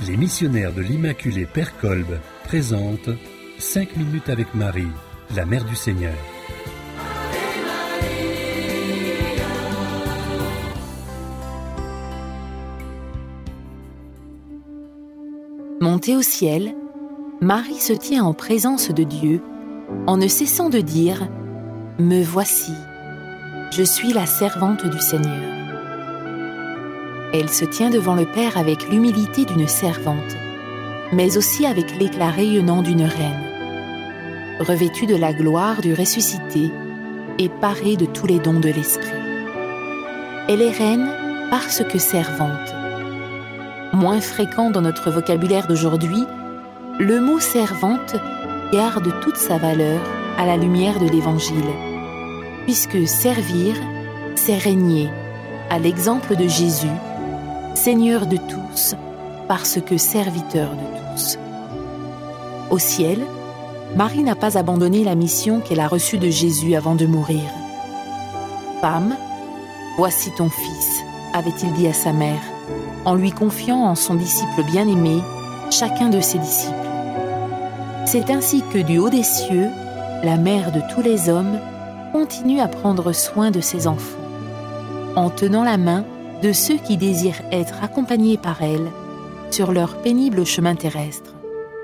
Les missionnaires de l'Immaculée Père Kolb présentent 5 minutes avec Marie, la Mère du Seigneur. Montée au ciel, Marie se tient en présence de Dieu en ne cessant de dire « Me voici, je suis la servante du Seigneur ». Elle se tient devant le Père avec l'humilité d'une servante, mais aussi avec l'éclat rayonnant d'une reine, revêtue de la gloire du ressuscité et parée de tous les dons de l'Esprit. Elle est reine parce que servante. Moins fréquent dans notre vocabulaire d'aujourd'hui, le mot « servante » garde toute sa valeur à la lumière de l'Évangile, puisque servir, c'est régner, à l'exemple de Jésus, Seigneur de tous, parce que serviteur de tous. Au ciel, Marie n'a pas abandonné la mission qu'elle a reçue de Jésus avant de mourir. « Femme, voici ton fils », avait-il dit à sa mère, en lui confiant en son disciple bien-aimé chacun de ses disciples. C'est ainsi que du haut des cieux, la mère de tous les hommes continue à prendre soin de ses enfants, en tenant la main de ceux qui désirent être accompagnés par elle sur leur pénible chemin terrestre.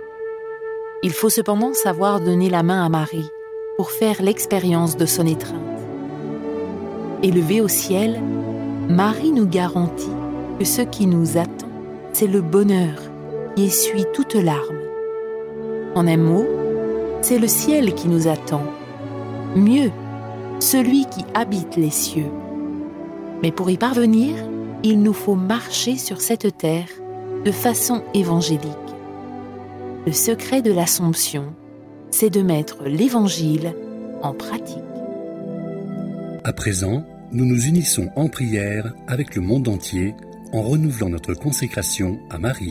Il faut cependant savoir donner la main à Marie pour faire l'expérience de son étreinte. Élevée au ciel, Marie nous garantit que ce qui nous attend, c'est le bonheur qui essuie toute larme. En un mot, c'est le ciel qui nous attend. Mieux, celui qui habite les cieux. Mais pour y parvenir, il nous faut marcher sur cette terre de façon évangélique. Le secret de l'Assomption, c'est de mettre l'Évangile en pratique. À présent, nous nous unissons en prière avec le monde entier en renouvelant notre consécration à Marie.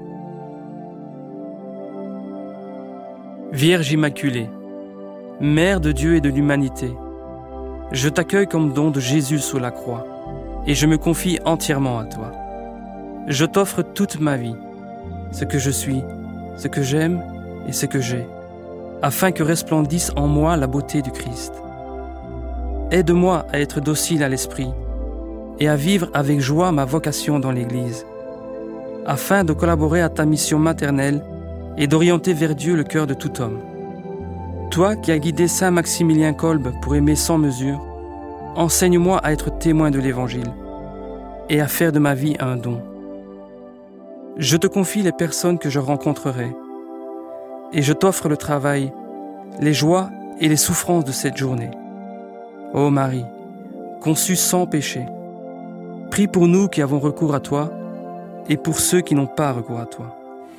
Vierge Immaculée, Mère de Dieu et de l'humanité, je t'accueille comme don de Jésus sous la croix et je me confie entièrement à toi. Je t'offre toute ma vie, ce que je suis, ce que j'aime et ce que j'ai, afin que resplendisse en moi la beauté du Christ. Aide-moi à être docile à l'esprit et à vivre avec joie ma vocation dans l'Église, afin de collaborer à ta mission maternelle et d'orienter vers Dieu le cœur de tout homme. Toi qui as guidé Saint Maximilien Kolb pour aimer sans mesure, enseigne-moi à être témoin de l'Évangile et à faire de ma vie un don. Je te confie les personnes que je rencontrerai et je t'offre le travail, les joies et les souffrances de cette journée. Ô Marie, conçue sans péché, prie pour nous qui avons recours à toi et pour ceux qui n'ont pas recours à toi.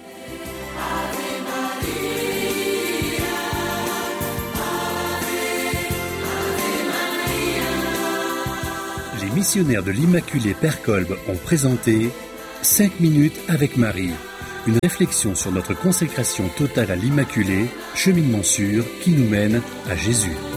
Les missionnaires de l'Immaculée Père Kolb ont présenté 5 minutes avec Marie, une réflexion sur notre consécration totale à l'Immaculée, cheminement sûr qui nous mène à Jésus.